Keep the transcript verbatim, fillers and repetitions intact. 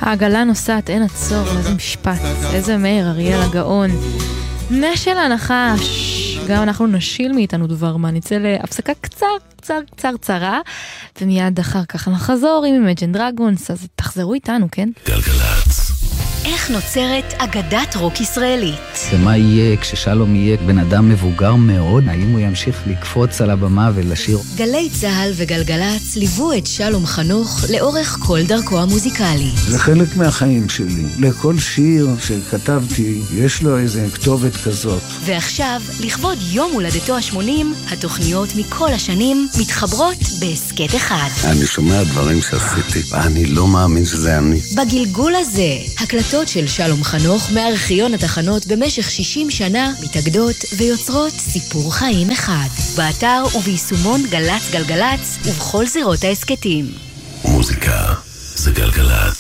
העגלה נוסעת, אין עצור, איזה משפט, איזה מאיר אריאל הגאון. נשל הנחש, גם אנחנו נשיל מאיתנו דבר מה, נצא להפסקה קצר, קצר, קצר, צרה, ומיד אחר כך נחזור עם Imagine Dragons, אז תחזרו איתנו, כן? גלגלץ. איך נוצרת אגדת רוק ישראלית? ומה יהיה כששלום יהיה בן אדם מבוגר מאוד? האם הוא ימשיך לקפוץ על הבמה ולשיר? גלי צהל וגלגלץ ליוו את שלום חנוך לאורך כל דרכו המוזיקלי. זה חלק מהחיים שלי. לכל שיר שכתבתי יש לו איזה כתובת כזאת. ועכשיו, לכבוד יום הולדתו ה-שמונים, התוכניות מכל השנים מתחברות בהסקט אחד. אני שומע דברים שעשיתי, ואני לא מאמין שזה אני. בגלגול הזה, הקלטות של שלום חנוך מארכיון התחנות במשך שישים שנה מתאגדות ויוצרות סיפור חיים אחד. באתר וביישומון גלץ גלגלץ ובכל זירות העסקטים. מוזיקה זה גלגלץ.